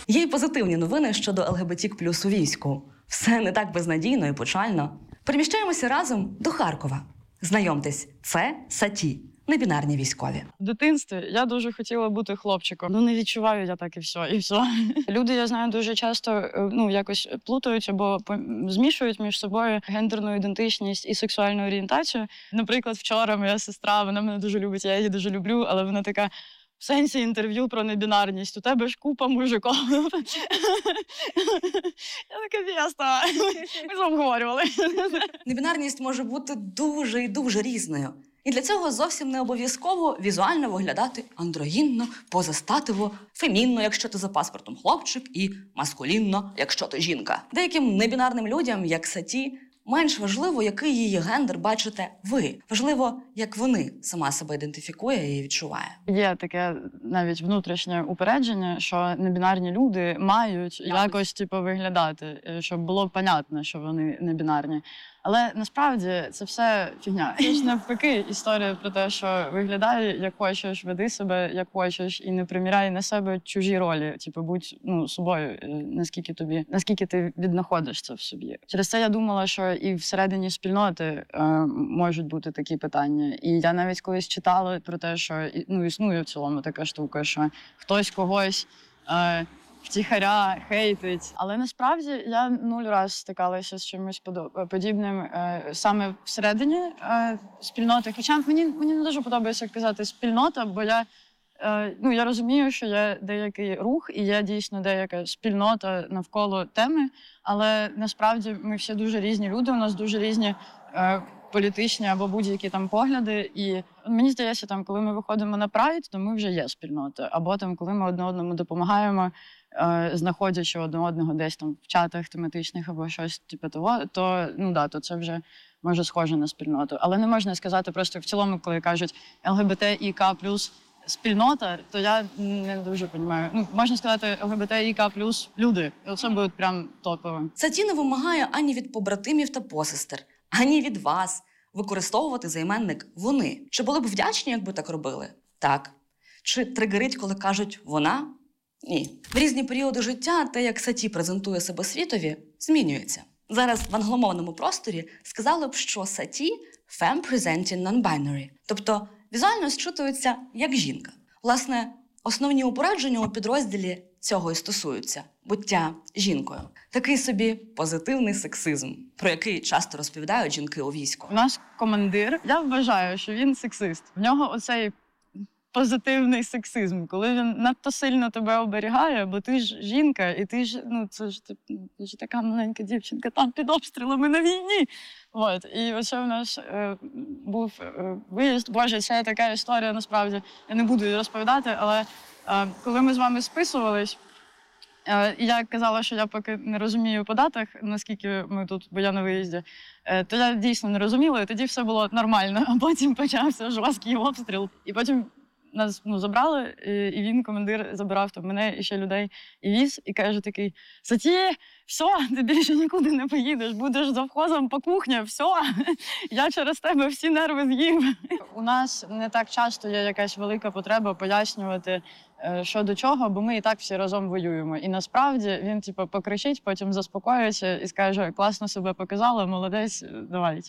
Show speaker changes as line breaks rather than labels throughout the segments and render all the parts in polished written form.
Є й позитивні новини щодо ЛГБТК+ у війську. Все не так безнадійно і печально. Переміщаємося разом до Харкова. Знайомтесь, це Саті, небінарні військові.
В дитинстві я дуже хотіла бути хлопчиком. Не відчуваю я так і все. Люди, я знаю, дуже часто якось плутають або змішують між собою гендерну ідентичність і сексуальну орієнтацію. Наприклад, вчора моя сестра, вона мене дуже любить, я її дуже люблю, але вона така: в сенсі інтерв'ю про небінарність, у тебе ж купа мужиків. Я така: ясно, ми з обговорювали.
Небінарність може бути дуже і дуже різною. І для цього зовсім не обов'язково візуально виглядати андрогінно, позастативо, фемінно, якщо ти за паспортом хлопчик, і маскулінно, якщо ти жінка. Деяким небінарним людям, як Саті, менш важливо, який її гендер бачите ви. Важливо, як вони сама себе ідентифікує і відчуває.
Є таке навіть внутрішнє упередження, що небінарні люди мають якось виглядати, щоб було понятно, що вони небінарні. Але насправді це все фігня. Це ж навпаки історія про те, що виглядай як хочеш, веди себе як хочеш і не приміряй на себе чужі ролі. Будь собою, наскільки ти віднаходишся в собі. Через це я думала, що і всередині спільноти можуть бути такі питання. І я навіть колись читала про те, що існує в цілому така штука, що хтось когось втіхаря хейтить. Але насправді я 0 раз стикалася з чимось подібним саме всередині спільноти. Хоча мені не дуже подобається казати спільнота, бо я розумію, що є деякий рух і є дійсно деяка спільнота навколо теми, але насправді ми всі дуже різні люди, у нас дуже різні політичні або будь-які там погляди. І мені здається, коли ми виходимо на прайд, то ми вже є спільнота. Або коли ми одне одному допомагаємо, знаходячи одне одного десь там в чатах тематичних або щось того, то це вже може схоже на спільноту. Але не можна сказати просто в цілому, коли кажуть ЛГБТІК+ спільнота, то я не дуже розумію. Можна сказати ЛГБТІК+ люди. І це буде прям топово.
Саті не вимагає ані від побратимів та посестер, ані від вас використовувати займенник «вони». Чи були б вдячні, якби так робили? Так. Чи тригерить, коли кажуть «вона»? Ні. В різні періоди життя те, як Саті презентує себе світові, змінюється. Зараз в англомовному просторі сказали б, що Саті – femme-presenting non-binary, тобто візуально зчитується як жінка. Власне, основні упередження у підрозділі цього і стосуються – буття жінкою. Такий собі позитивний сексизм, про який часто розповідають жінки у війську.
Наш командир, я вважаю, що він сексист. В нього оцей позитивний сексизм, коли він надто сильно тебе оберігає, бо ти ж жінка, і ти ж, ти ж така маленька дівчинка там під обстрілами на війні. І оце в нас був виїзд. Боже, це така історія, насправді. Я не буду її розповідати, але коли ми з вами списувались, і я казала, що я поки не розумію по датах, наскільки ми тут, бо я на виїзді, то я дійсно не розуміла, і тоді все було нормально. А потім почався жорсткий обстріл. І потім нас забрали, і він, командир, забирав мене і ще людей, і віз, і каже такий: Саті, все, ти більше нікуди не поїдеш, будеш завхозом по кухні, все, я через тебе всі нерви з'їв. У нас не так часто є якась велика потреба пояснювати, що до чого, бо ми і так всі разом воюємо. І насправді він, покричить, потім заспокоїться і скаже: класно себе показала, молодець, давай,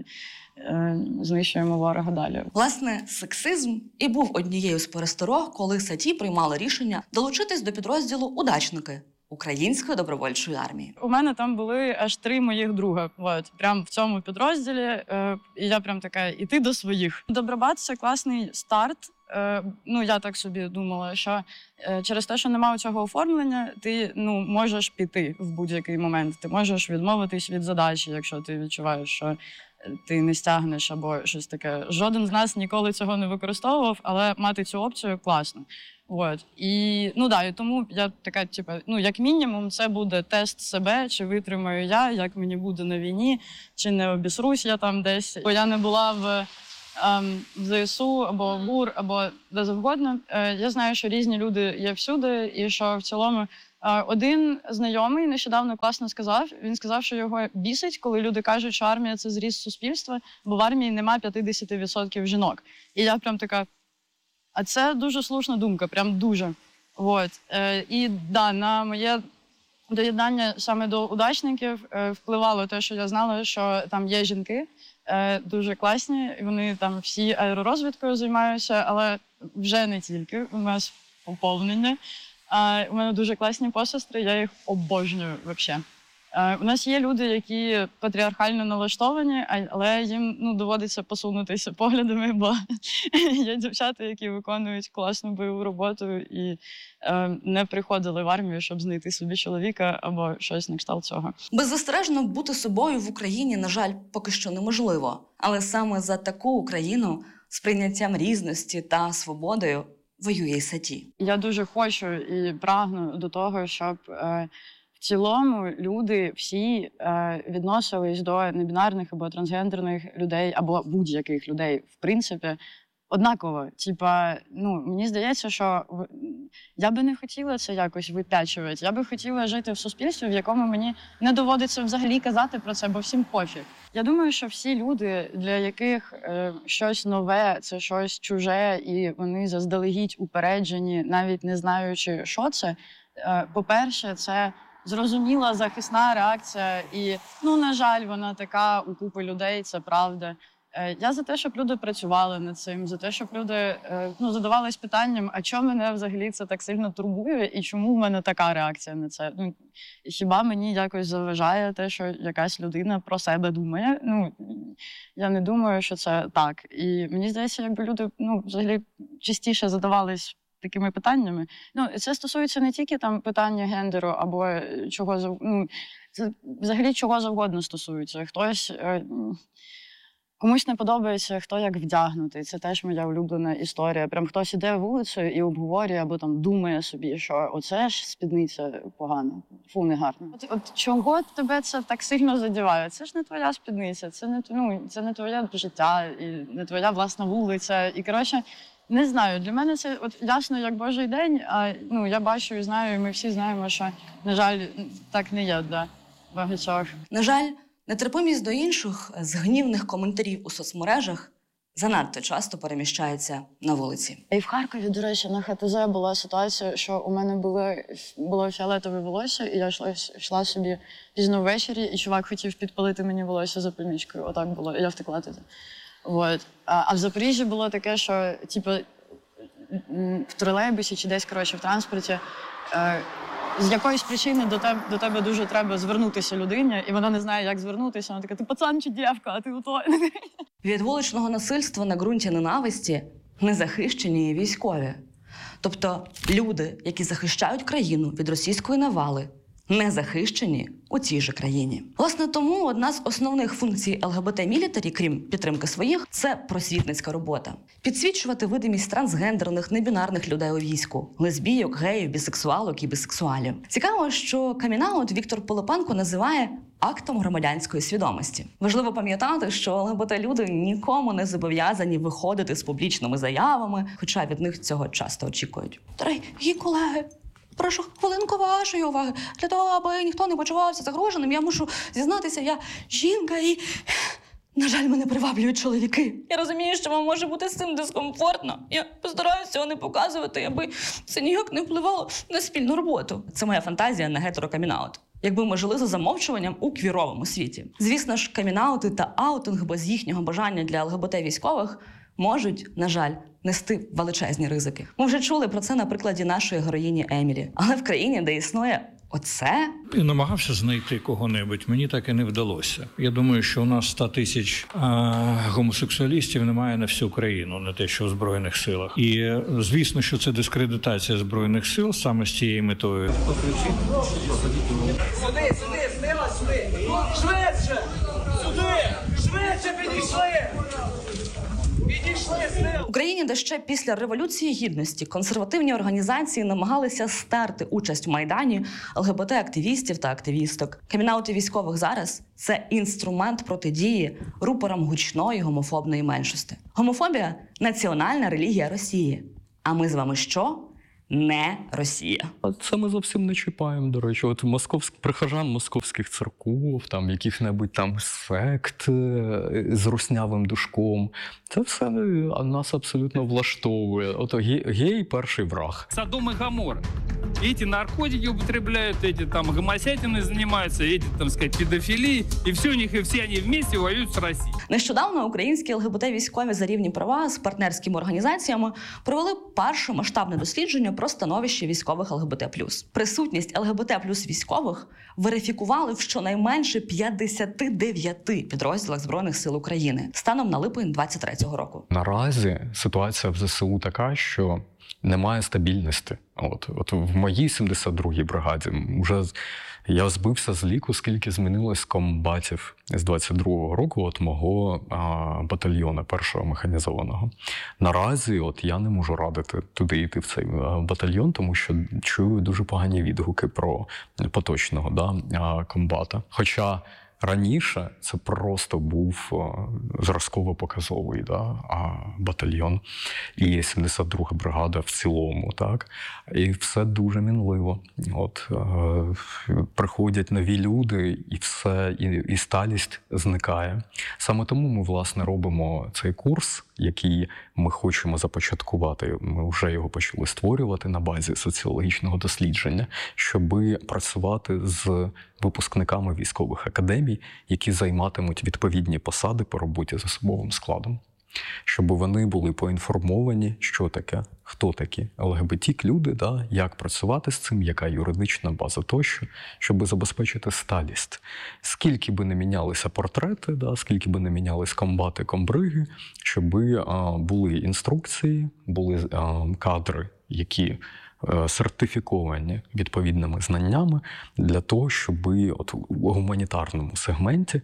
знищуємо ворога далі.
Власне, сексизм і був однією з пересторог, коли Саті приймали рішення долучитись до підрозділу «Удачники» Української добровольчої армії.
У мене там були аж 3 моїх друга. Прям в цьому підрозділі. І я прям така: іти до своїх. Добробат – це класний старт. Я так собі думала, що через те, що немає цього оформлення, ти можеш піти в будь-який момент. Ти можеш відмовитись від задачі, якщо ти відчуваєш, що ти не стягнеш або щось таке. Жоден з нас ніколи цього не використовував, але мати цю опцію класно. І тому я така, як мінімум, це буде тест себе, чи витримаю я, як мені буде на війні, чи не обісрусь я там десь. Бо я не була в ЗСУ або в ГУР, або де завгодно. Я знаю, що різні люди є всюди, і що в цілому один знайомий нещодавно класно сказав. Він сказав, що його бісить, коли люди кажуть, що армія – це зріз суспільства, бо в армії нема 50% жінок. І я прям така: а це дуже слушна думка, прям дуже. Вот. І да, на моє доєднання саме до удачників впливало те, що я знала, що там є жінки дуже класні, вони там всі аеророзвідкою займаються, але вже не тільки. У нас поповнення. У мене дуже класні посестри, я їх обожнюю взагалі. У нас є люди, які патріархально налаштовані, але їм доводиться посунутися поглядами, бо є дівчата, які виконують класну бойову роботу і не приходили в армію, щоб знайти собі чоловіка або щось на кшталт цього.
Беззастережно бути собою в Україні, на жаль, поки що неможливо. Але саме за таку Україну з прийняттям різності та свободою воює ІСАТІ.
Я дуже хочу і прагну до того, щоб в цілому люди всі відносились до небінарних або трансгендерних людей, або будь-яких людей, в принципі, однаково. Типа, мені здається, що я би не хотіла це якось випячувати. Я би хотіла жити в суспільстві, в якому мені не доводиться взагалі казати про це, бо всім пофіг. Я думаю, що всі люди, для яких щось нове, це щось чуже, і вони заздалегідь упереджені, навіть не знаючи, що це, по-перше, це зрозуміла захисна реакція, і, на жаль, вона така у купи людей, це правда. Я за те, щоб люди працювали над цим, за те, щоб люди задавались питанням, а чому мене взагалі це так сильно турбує, і чому в мене така реакція на це? Хіба мені якось заважає те, що якась людина про себе думає? Я не думаю, що це так. І мені здається, якби люди взагалі частіше задавались такими питаннями. Це стосується не тільки там питання гендеру або чого це взагалі чого завгодно стосується. Комусь не подобається, хто як вдягнутий. Це теж моя улюблена історія. Прям хтось іде вулицею і обговорює або там думає собі, що оце ж спідниця погано, не гарно. От чого тебе це так сильно задіває? Це ж не твоя спідниця, це не твоє життя, і не твоя власна вулиця. І, коротше, не знаю, для мене це ясно, як Божий день, а я бачу і знаю, і ми всі знаємо, що, на жаль, так не є для багатьох.
На жаль, нетерпимість до інших з гнівних коментарів у соцмережах занадто часто переміщається на вулиці.
І в Харкові, до речі, на ХТЗ була ситуація, що у мене було фіолетове волосся, і я йшла собі пізно ввечері, і чувак хотів підпалити мені волосся за помічкою. Отак було, і я втекла туди. А в Запоріжжі було таке, що в тролейбусі чи десь, в транспорті, з якоїсь причини до тебе дуже треба звернутися людині, і вона не знає, як звернутися. Вона така, ти пацан чи дівка, а ти ото.
Від вуличного насильства на ґрунті ненависті незахищені військові. Тобто люди, які захищають країну від російської навали, не захищені у цій же країні. Власне, тому одна з основних функцій ЛГБТ-мілітарі, крім підтримки своїх, це просвітницька робота. Підсвічувати видимість трансгендерних, небінарних людей у війську, лесбійок, геїв, бісексуалок і бісексуалів. Цікаво, що камін-аут Віктор Пилипенко називає актом громадянської свідомості. Важливо пам'ятати, що ЛГБТ-люди нікому не зобов'язані виходити з публічними заявами, хоча від них цього часто очікують. Дорогі колеги, прошу хвилинку вашої уваги. Для того, аби ніхто не почувався загроженим, я мушу зізнатися, я жінка і, на жаль, мене приваблюють чоловіки. Я розумію, що вам може бути з цим дискомфортно. Я постараюся цього не показувати, аби це ніяк не впливало на спільну роботу. Це моя фантазія на гетеро-камін-аут. Якби ми жили за замовчуванням у квіровому світі. Звісно ж, камін-аути та аутинг без їхнього бажання для ЛГБТ-військових можуть, на жаль, нести величезні ризики. Ми вже чули про це на прикладі нашої героїні Емілі. Але в країні, де існує оце...
Я намагався знайти кого-небудь, мені так і не вдалося. Я думаю, що у нас 100 тисяч гомосексуалістів немає на всю країну, не те, що в Збройних силах. І звісно, що це дискредитація Збройних сил саме з цією метою.
Сюди, сміла сюди! Швидше! Сюди! Швидше підійшли!
В Україні, де ще після Революції Гідності консервативні організації намагалися стерти участь в Майдані ЛГБТ-активістів та активісток. Камін-аути військових зараз – це інструмент протидії рупорам гучної гомофобної меншості. Гомофобія – національна релігія Росії. А ми з вами що? не Росія.
А це ми зовсім не чіпаємо, до речі. От прихожан московських церков, там яких-небудь там сект з руснявим душком. Це все нас абсолютно влаштовує. От гей – перший враг.
Содом и Гоморра. Эти наркотики употребляют, эти там гомосятиной занимаются, эти, там сказать, педофилией. И все у них, и все они вместе воюют с Россией.
Нещодавно українські ЛГБТ-військові за рівні права з партнерськими організаціями провели перше масштабне дослідження про становище військових ЛГБТ+. Присутність ЛГБТ+ військових верифікували в щонайменше 59 підрозділах Збройних сил України станом на липень 23-го року.
Наразі ситуація в ЗСУ така, що немає стабільності. От в моїй 72-й бригаді вже я збився з ліку, скільки змінилось комбатів з 22-го року от мого батальйону, першого механізованого. Наразі от я не можу радити туди йти в цей батальйон, тому що чую дуже погані відгуки про поточного комбата. Хоча раніше це просто був зразково-показовий батальйон і 72-га бригада в цілому, так? І все дуже мінливо. От приходять нові люди, і все, і сталість зникає. Саме тому ми, власне, робимо цей курс, який ми хочемо започаткувати. Ми вже його почали створювати на базі соціологічного дослідження, щоб працювати з випускниками військових академій, які займатимуть відповідні посади по роботі з особовим складом. Щоб вони були поінформовані, що таке, хто такі ЛГБТ-люди, як працювати з цим, яка юридична база тощо, щоб забезпечити сталість. Скільки би не мінялися портрети, скільки би не мінялись комбати, комбриги, щоб були інструкції, були кадри, які сертифіковані відповідними знаннями для того, щоб у гуманітарному сегменті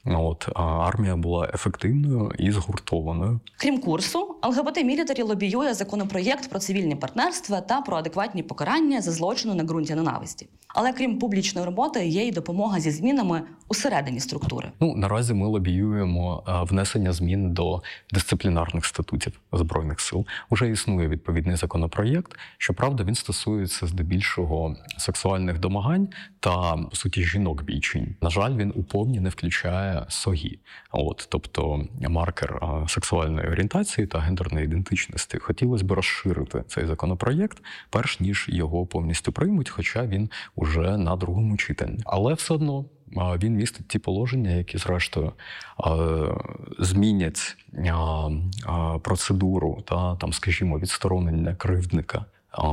армія була ефективною і згуртованою.
Крім курсу, ЛГБТ Мілітарі лобіює законопроєкт про цивільні партнерства та про адекватні покарання за злочини на ґрунті ненависті. Але крім публічної роботи, є й допомога зі змінами усередині структури.
Наразі ми лобіюємо внесення змін до дисциплінарних статутів Збройних сил. Уже існує відповідний законопроєкт. Щоправда, він стосується здебільшого сексуальних домагань та, по суті, жінок-бійчинь. На жаль, він у повні не включає СОГІ, тобто маркер сексуальної орієнтації та гендерної ідентичності. Хотілося б розширити цей законопроєкт, перш ніж його повністю приймуть, хоча він уже на другому читанні. Але все одно він містить ті положення, які, зрештою, змінять процедуру скажімо, відсторонення кривдника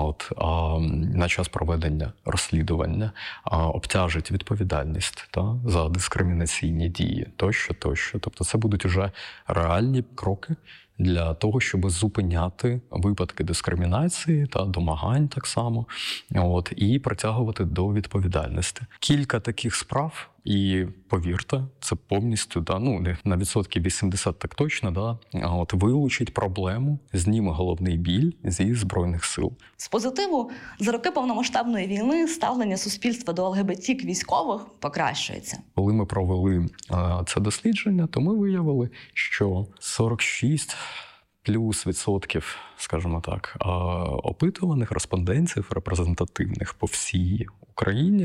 на час проведення розслідування, обтяжить відповідальність за дискримінаційні дії тощо. Тобто це будуть уже реальні кроки для того, щоб зупиняти випадки дискримінації та домагань так само, і притягувати до відповідальності. Кілька таких справ, і повірте, це повністю, на відсотків 80 так точно, вилучить проблему, зніме головний біль зі Збройних сил.
З позитиву, за роки повномасштабної війни ставлення суспільства до ЛГБТ-військових покращується.
Коли ми провели це дослідження, то ми виявили, що 46 плюс відсотків, скажімо так, опитуваних респондентів репрезентативних по всій Україні,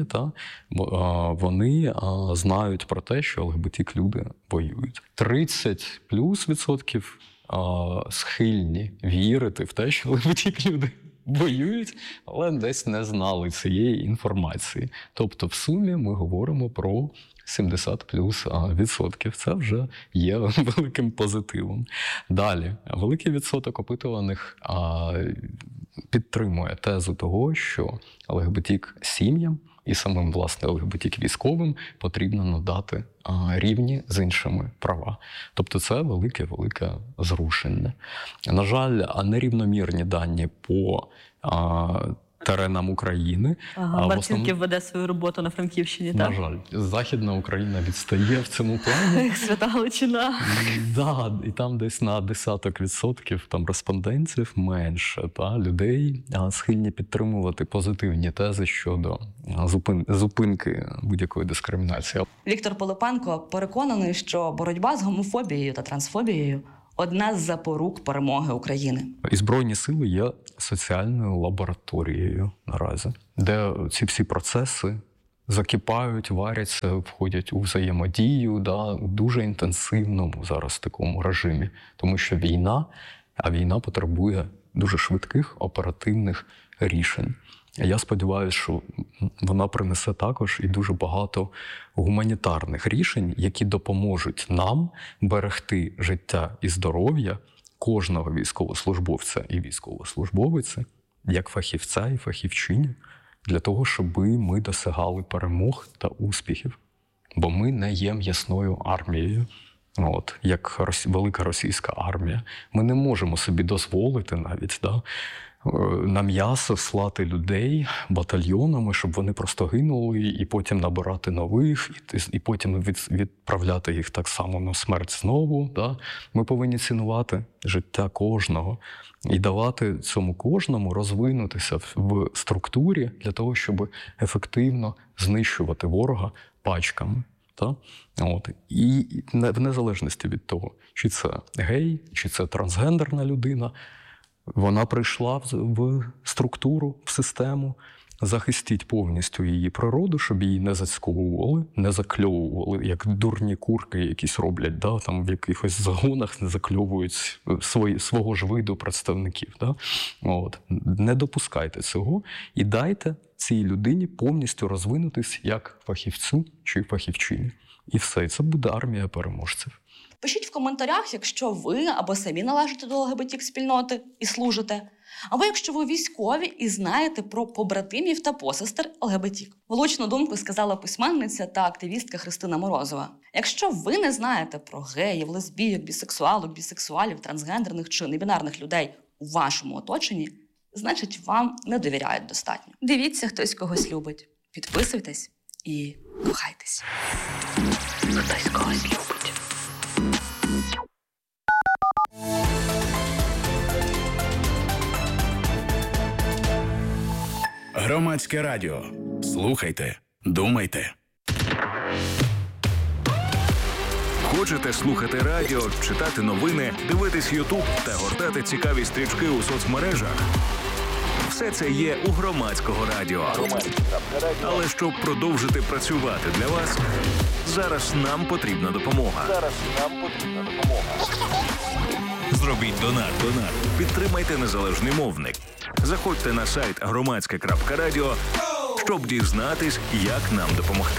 вони знають про те, що ЛГБТ-люди воюють. 30 плюс відсотків схильні вірити в те, що ЛГБТ-люди воюють, але десь не знали цієї інформації. Тобто в сумі ми говоримо про 70 плюс відсотків. Це вже є великим позитивом. Далі, великий відсоток опитуваних підтримує тезу того, що ЛГБТ-сім'ям і самим, власне, ЛГБТ-військовим потрібно надати рівні з іншими права. Тобто це велике зрушення. На жаль, нерівномірні дані по теренам України.
Марцінків веде свою роботу на Франківщині, так?
На жаль, Західна Україна відстає в цьому плані.
Свята Галичина.
І там десь на 10% респондентів менше, людей схильні підтримувати позитивні тези щодо зупинки будь-якої дискримінації.
Віктор Пилипенко переконаний, що боротьба з гомофобією та трансфобією одна з запорук перемоги України.
І Збройні сили є соціальною лабораторією наразі, де ці всі процеси закипають, варяться, входять у взаємодію, у дуже інтенсивному зараз такому режимі. Тому що війна потребує дуже швидких оперативних рішень. Я сподіваюся, що вона принесе також і дуже багато гуманітарних рішень, які допоможуть нам берегти життя і здоров'я кожного військовослужбовця і військовослужбовиці, як фахівця і фахівчині, для того, щоб ми досягали перемог та успіхів. Бо ми не є м'ясною армією, як велика російська армія. Ми не можемо собі дозволити навіть на м'ясо слати людей батальйонами, щоб вони просто гинули, і потім набирати нових, і потім відправляти їх так само на смерть знову. Ми повинні цінувати життя кожного і давати цьому кожному розвинутися в структурі для того, щоб ефективно знищувати ворога пачками. І в незалежності від того, чи це гей, чи це трансгендерна людина, вона прийшла в структуру, в систему. Захистіть повністю її природу, щоб її не зацьковували, не закльовували, як дурні курки якісь роблять, там в якихось загонах не закльовують свого ж виду представників. Не допускайте цього і дайте цій людині повністю розвинутись як фахівцю чи фахівчині. І все, і це буде армія переможців.
Пишіть в коментарях, якщо ви або самі належите до ЛГБТ-спільноти і служите, або якщо ви військові і знаєте про побратимів та посестер ЛГБТ. Влучну думку сказала письменниця та активістка Христина Морозова. Якщо ви не знаєте про геїв, лесбійок, бісексуалок, бісексуалів, трансгендерних чи небінарних людей у вашому оточенні, значить вам не довіряють достатньо. Дивіться, хтось когось любить. Підписуйтесь і кохайтесь. Хтось когось любить.
Громадське радіо. Слухайте, думайте. Хочете слухати радіо, читати новини, дивитись Ютуб та гортати цікаві стрічки у соцмережах? Все це є у Громадського радіо. Але щоб продовжити працювати для вас, зараз нам потрібна допомога. Зробіть донат. Підтримайте незалежний мовник. Заходьте на сайт громадське.радіо, щоб дізнатись, як нам допомогти.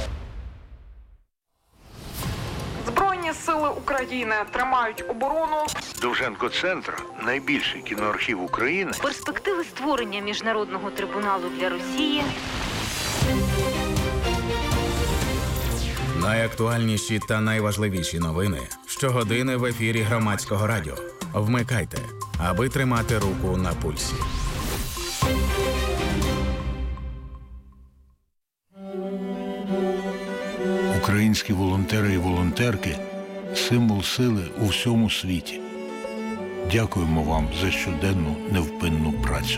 Збройні сили України тримають оборону.
Довженко-центр – найбільший кіноархів України.
Перспективи створення міжнародного трибуналу для Росії.
Найактуальніші та найважливіші новини щогодини в ефірі Громадського радіо. Вмикайте, аби тримати руку на пульсі.
Українські волонтери і волонтерки – символ сили у всьому світі. Дякуємо вам за щоденну невпинну працю.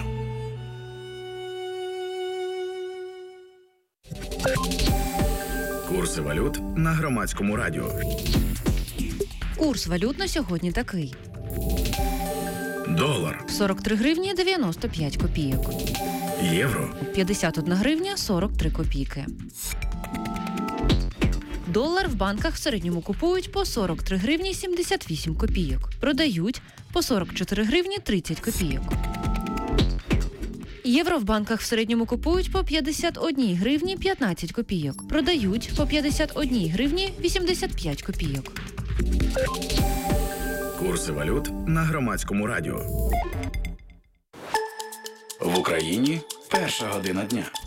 Курси валют на Громадському радіо.
Курс валют на сьогодні такий.
Долар
43 гривні 95 копійок.
Євро
51 гривня 43 копійки. Долар в банках в середньому купують по 43 гривні 78 копійок. Продають по 44 гривні 30 копійок. Євро в банках в середньому купують по 51 гривні 15 копійок. Продають по 51 гривні 85 копійок.
Курси валют на Громадському радіо. В Україні перша година дня.